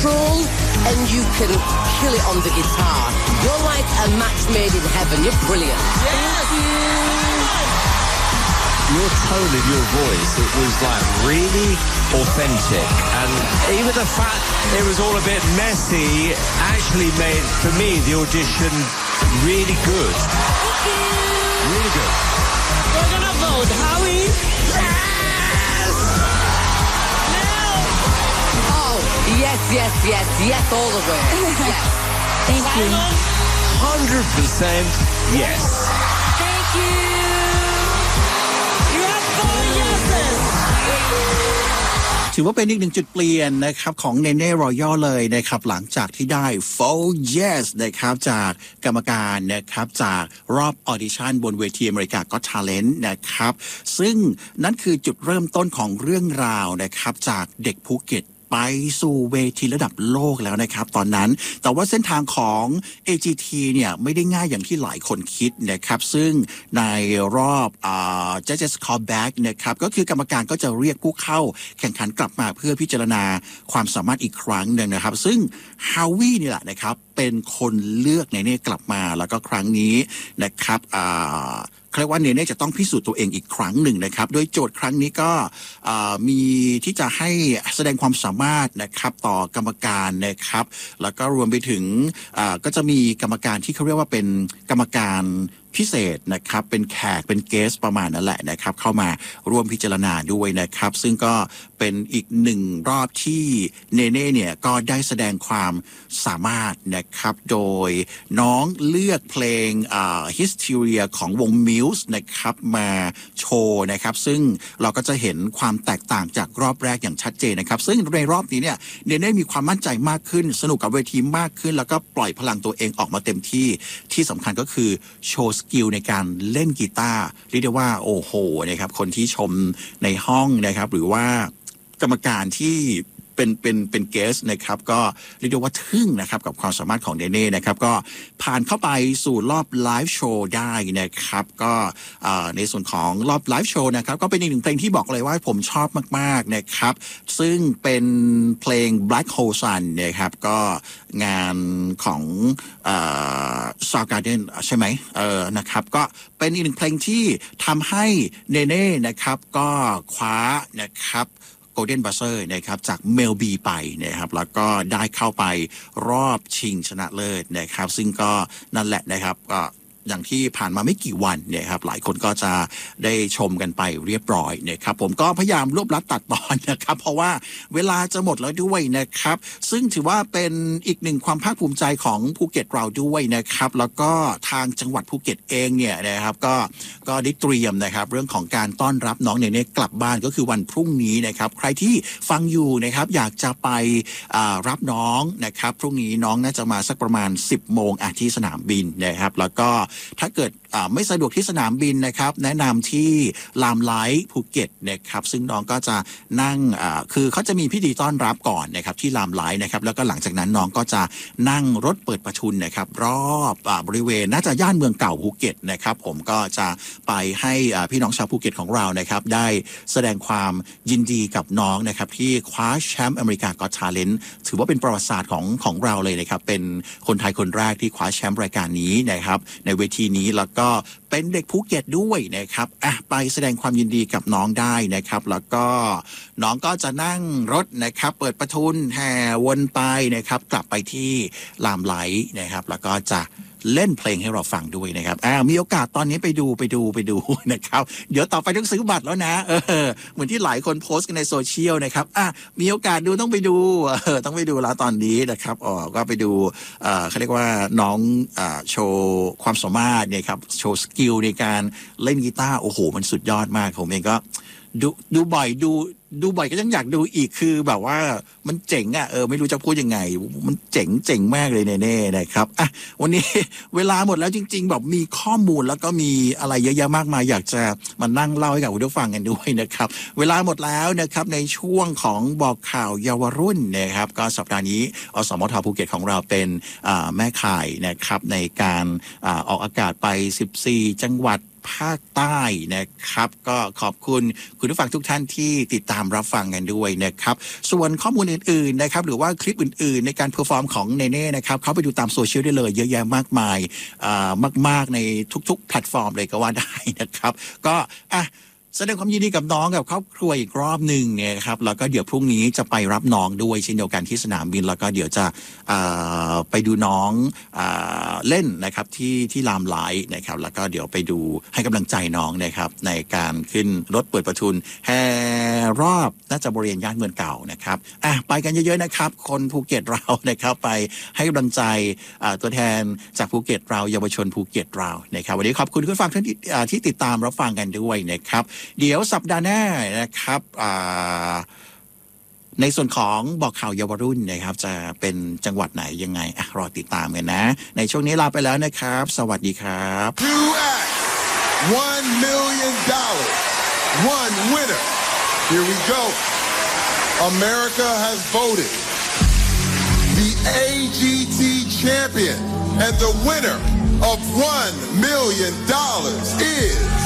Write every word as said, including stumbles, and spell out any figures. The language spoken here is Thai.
control and you can kill it on the guitar. You're like a match made in heaven. You're brilliant. Yes. Thank you. Your tone in your voice, it was like really authentic, and even the fact it was all a bit messy actually made, for me, the audition really good. Thank you. Really good. We're gonna vote. Howie? Yes! Now! Oh, yes, yes, yes, yes, all the way. Yes. Thank you. one hundred percent yes. Thank you. You have four yeses. ถือว่าเป็นอีกหนึ่งจุดเปลี่ยนนะครับของเนเน่รอยัลเลยนะครับหลังจากที่ได้ four yes นะครับจากกรรมการนะครับจากรอบออดิชั่นบนเวทีอเมริกาก็ Talent นะครับซึ่งนั่นคือจุดเริ่มต้นของเรื่องราวนะครับจากเด็กภูเก็ตไปสู่เวทีระดับโลกแล้วนะครับตอนนั้นแต่ว่าเส้นทางของ เอ จี ที เนี่ยไม่ได้ง่ายอย่างที่หลายคนคิดนะครับซึ่งในรอบอ่า Judges Callback นะครับก็คือกรรมการก็จะเรียกผู้เข้าแข่งขันกลับมาเพื่อพิจารณาความสามารถอีกครั้งหนึ่งนะครับซึ่งฮาวินี่แหละนะครับเป็นคนเลือกเนเน่กลับมาแล้วก็ครั้งนี้นะครับอ่าเรียกว่าเนเน่จะต้องพิสูจน์ตัวเองอีกครั้งหนึ่งนะครับโดยโจทย์ครั้งนี้ก็มีที่จะให้แสดงความสามารถนะครับต่อกรรมการนะครับแล้วก็รวมไปถึงก็จะมีกรรมการที่เขาเรียกว่าเป็นกรรมการพิเศษนะครับเป็นแขกเป็นเกสประมาณนั่นแหละนะครับเข้ามาร่วมพิจารณาด้วยนะครับซึ่งก็เป็นอีกหนึ่งรอบที่เนเน่เนี่ยก็ได้แสดงความสามารถนะครับโดยน้องเลือกเพลงอ่า Hysteria ของวง Muse นะครับมาโชว์นะครับซึ่งเราก็จะเห็นความแตกต่างจากรอบแรกอย่างชัดเจนนะครับซึ่งในรอบนี้เนี่ยเนเน่มีความมั่นใจมากขึ้นสนุกกับเวทีมากขึ้นแล้วก็ปล่อยพลังตัวเองออกมาเต็มที่ที่สำคัญก็คือโชว์สกิลในการเล่นกีตาร์เรียกได้ว่าโอ้โหนะครับคนที่ชมในห้องนะครับหรือว่ากรรมการที่เป็นเป็นเป็นเกสนะครับก็เรียกได้ว่าทึ่งนะครับกับความสามารถของเนเน่นะครับก็ผ่านเข้าไปสู่รอบไลฟ์โชว์ได้นะครับก็ในส่วนของรอบไลฟ์โชว์นะครับก็เป็นอีกหนึ่งเพลงที่บอกเลยว่าผมชอบมากๆนะครับซึ่งเป็นเพลง Black Hole Sun นะครับก็งานของSoundgarden ใช่ไหมเออนะครับก็เป็นอีกหนึ่งเพลงที่ทำให้เนเน่นะครับก็คว้านะครับGolden Buzzer นะครับจากเมลบีไปนะครับแล้วก็ได้เข้าไปรอบชิงชนะเลิศนะครับซึ่งก็นั่นแหละนะครับก็อย่างที่ผ่านมาไม่กี่วันเนี่ยครับหลายคนก็จะได้ชมกันไปเรียบร้อยนะครับผมก็พยายามรวบรัดตัดตอนนะครับเพราะว่าเวลาจะหมดแล้วด้วยนะครับซึ่งถือว่าเป็นอีกหนึ่งความภาคภูมิใจของภูเก็ตเราด้วยนะครับแล้วก็ทางจังหวัดภูเก็ตเองเนี่ยนะครับก็ก็ได้เตรียมนะครับเรื่องของการต้อนรับน้องเนเน่กลับบ้านก็คือวันพรุ่งนี้นะครับใครที่ฟังอยู่นะครับอยากจะไปรับน้องนะครับพรุ่งนี้น้องน่าจะมาสักประมาณสิบโมงที่สนามบินนะครับแล้วก็ถ้าเกิดไม่สะดวกที่สนามบินนะครับแนะนำที่ลามไลท์ภูเก็ตนะครับซึ่งน้องก็จะนั่งคือเขาจะมีพิธีต้อนรับก่อนนะครับที่ลามไลท์นะครับแล้วก็หลังจากนั้นน้องก็จะนั่งรถเปิดประทุนนะครับรอบบริเวณน่าจะย่านเมืองเก่าภูเก็ตนะครับผมก็จะไปให้พี่น้องชาวภูเก็ตของเรานะครับได้แสดงความยินดีกับน้องนะครับที่คว้าแชมป์อเมริกาก็อต Talent ถือว่าเป็นประวัติศาสตร์ของของเราเลยนะครับเป็นคนไทยคนแรกที่คว้าแชมป์รายการนี้นะครับในเวทีนี้แล้วก็เป็นเด็กภูเก็ตด้วยนะครับอ่ะไปแสดงความยินดีกับน้องได้นะครับแล้วก็น้องก็จะนั่งรถนะครับเปิดประทุนแห่วนไปนะครับกลับไปที่ลามไลท์นะครับแล้วก็จะเล่นเพลงให้เราฟังด้วยนะครับอ่ามีโอกาสตอนนี้ไปดูไปดูไปดูนะครับเดี๋ยวต่อไปต้องซื้อบัตรแล้วนะเออเหมือนที่หลายคนโพสต์กันในโซเชียลนะครับอ่ะมีโอกาสดูต้องไปดูเออต้องไปดูแล้วตอนนี้นะครับอ๋อก็ไปดูเอ่อเขาเรียกว่าน้องอ่าโชว์ความสามารถเนี่ยครับโชว์สกิลในการเล่นกีตาร์โอ้โหมันสุดยอดมากผมเองก็ดูดูบ่อยดูดูบ่อยก็ยังอยากดูอีกคือแบบว่ามันเจ๋งอ่ะเออไม่รู้จะพูดยังไงมันเจ๋งเจ๋งมากเลยแน่ๆนะครับอ่ะวันนี้เวลาหมดแล้วจริงๆแบบมีข้อมูลแล้วก็มีอะไรเยอะแยะมากมายอยากจะมานั่งเล่าให้กับคุณผู้ฟังกันด้วยนะครับเวลาหมดแล้วนะครับในช่วงของบอกข่าวเยาวรุ่นนะครับก็สัปดาห์นี้อสมทภูเก็ตของเราเป็นแม่ข่ายนะครับในการออกอากาศไปสิบสี่จังหวัดภาคใต้นะครับก็ขอบคุณคุณผู้ฟังทุกท่านที่ติดตามรับฟังกันด้วยนะครับส่วนข้อมูลอื่นๆนะครับหรือว่าคลิปอื่นๆในการเพอร์ฟอร์มของเนเน่นะครับเข้าไปดูตามโซเชียลได้เลยเยอะแยะมากมายมากๆในทุกๆแพลตฟอร์มเลยก็ว่าได้นะครับก็อ่ะแสดงความยินดีกับน้องกับครอบครัวอีกรอบหนึ่งเนี่ยครับแล้วก็เดี๋ยวพรุ่งนี้จะไปรับน้องด้วยเช่นเดียวกันที่สนามบินแล้วก็เดี๋ยวจะไปดูน้องเล่นนะครับที่ที่ลามไลท์นะครับแล้วก็เดี๋ยวไปดูให้กำลังใจน้องนะครับในการขึ้นรถเปิดประทุนแห่รอบน่าจะบริเวณย่านเมืองเก่านะครับอ่ะไปกันเยอะๆนะครับคนภูเก็ตเรานะครับไปให้กำลังใจตัวแทนจากภูเก็ตเราเยาวชนภูเก็ตเรานะครับวันนี้ขอบคุณทุกฟังท่านที่ติดตามรับฟังกันด้วยนะครับเดี๋ยวสัปดาห์หน้านะครับในส่วนของบอกข่าวเยาวรุ่นนะครับจะเป็นจังหวัดไหนยังไงรอติดตามกันนะในช่วงนี้ลาไปแล้วนะครับสวัสดีครับ one million dollars one winner here we go America has voted the เอ จี ที champion and the winner of one million dollars is